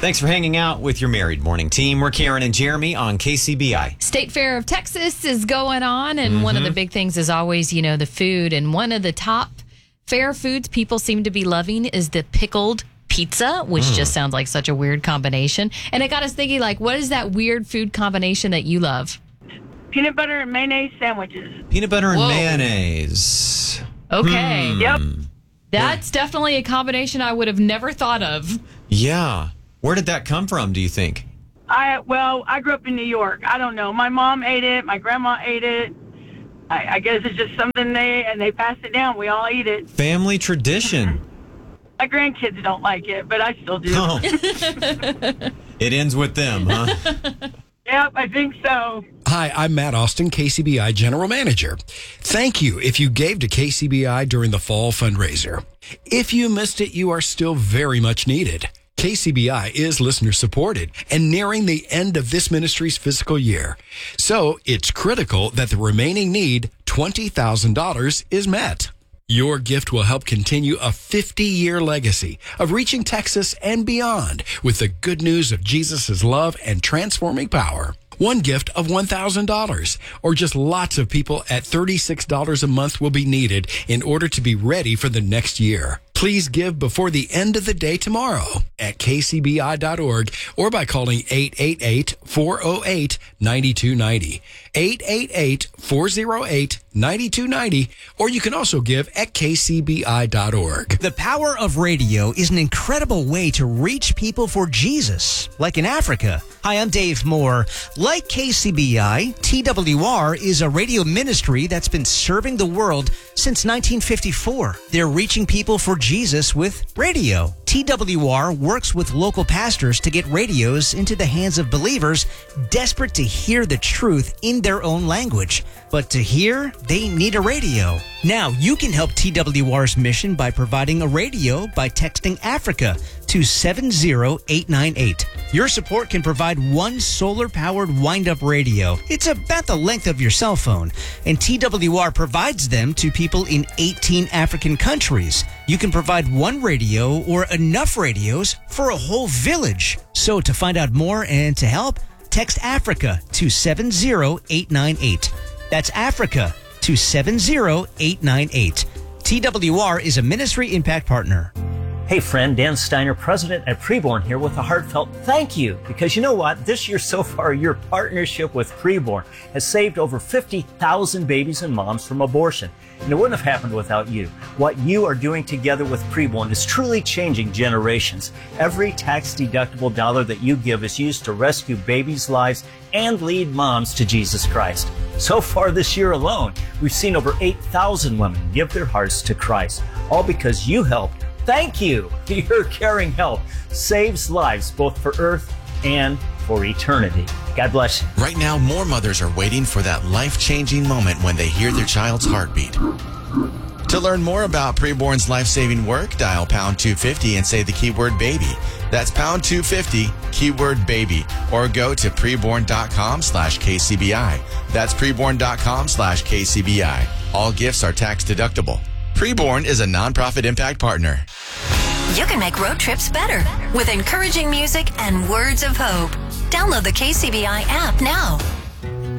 Thanks for hanging out with your Married Morning team. We're Karen and Jeremy on KCBI. State Fair of Texas is going on, and one of the big things is always, the food. And one of the top fair foods people seem to be loving is the pickled pizza, which just sounds like such a weird combination. And it got us thinking, what is that weird food combination that you love? Peanut butter and mayonnaise sandwiches. Peanut butter and mayonnaise. Okay. Yep. That's definitely a combination I would have never thought of. Yeah. Where did that come from, do you think? I grew up in New York. I don't know. My mom ate it. My grandma ate it. I guess it's just something they pass it down. We all eat it. Family tradition. My grandkids don't like it, but I still do. Oh. It ends with them, huh? Yep, I think so. Hi, I'm Matt Austin, KCBI General Manager. Thank you if you gave to KCBI during the fall fundraiser. If you missed it, you are still very much needed. KCBI is listener supported and nearing the end of this ministry's fiscal year. So it's critical that the remaining need, $20,000, is met. Your gift will help continue a 50-year legacy of reaching Texas and beyond with the good news of Jesus' love and transforming power. One gift of $1,000 or just lots of people at $36 a month will be needed in order to be ready for the next year. Please give before the end of the day tomorrow at kcbi.org or by calling 888-408-9290. 888-408-9290, or you can also give at kcbi.org. The power of radio is an incredible way to reach people for Jesus, like in Africa. Hi, I'm Dave Moore. Like KCBI, TWR is a radio ministry that's been serving the world since 1954. They're reaching people for Jesus with radio. TWR works with local pastors to get radios into the hands of believers desperate to hear the truth in their own language. But to hear, they need a radio. Now, you can help TWR's mission by providing a radio by texting Africa to 70898. Your support can provide one solar-powered wind-up radio. It's about the length of your cell phone, and TWR provides them to people in 18 African countries. You can provide one radio or enough radios for a whole village. So to find out more and to help, text Africa to 70898. That's Africa to 70898. TWR is a Ministry Impact Partner. Hey friend, Dan Steiner, president at Preborn here with a heartfelt thank you. Because you know what? This year so far, your partnership with Preborn has saved over 50,000 babies and moms from abortion. And it wouldn't have happened without you. What you are doing together with Preborn is truly changing generations. Every tax-deductible dollar that you give is used to rescue babies' lives and lead moms to Jesus Christ. So far this year alone, we've seen over 8,000 women give their hearts to Christ, all because you helped. Thank you. Your caring help saves lives both for earth and for eternity. God bless you. Right now, more mothers are waiting for that life-changing moment when they hear their child's heartbeat. To learn more about Preborn's life-saving work, dial pound 250 and say the keyword baby. That's pound 250, keyword baby, or go to preborn.com/KCBI. That's preborn.com/KCBI. All gifts are tax deductible. Preborn is a nonprofit impact partner. You can make road trips better with encouraging music and words of hope. Download the KCBI app now.